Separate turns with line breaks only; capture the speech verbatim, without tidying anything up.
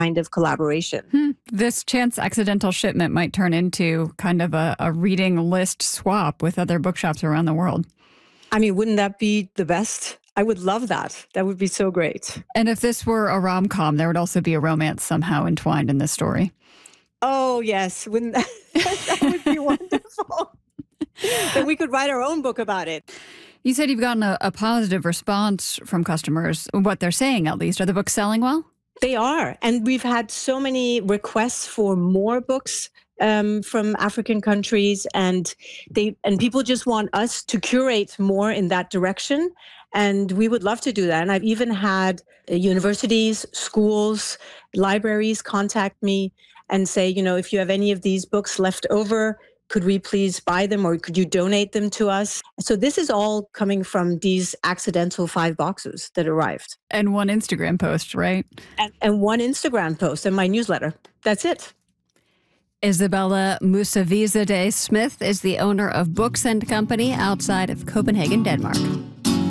kind of collaboration.
Hmm. This chance accidental shipment might turn into kind of a, a reading list swap with other bookshops around the world.
I mean, wouldn't that be the best? I would love that. That would be so great.
And if this were a rom-com, there would also be a romance somehow entwined in this story.
Oh, yes. Wouldn't that, that would be wonderful. Then we could write our own book about it.
You said you've gotten a, a positive response from customers, what they're saying at least. Are the books selling well?
They are. And we've had so many requests for more books um, from African countries. And they and people just want us to curate more in that direction. And we would love to do that. And I've even had uh, universities, schools, libraries contact me and say, you know, if you have any of these books left over, could we please buy them or could you donate them to us? So this is all coming from these accidental five boxes that arrived.
And one Instagram post, right?
And, and one Instagram post and my newsletter. That's it.
Isabella Musavizadeh Smith is the owner of Books and Company outside of Copenhagen, Denmark.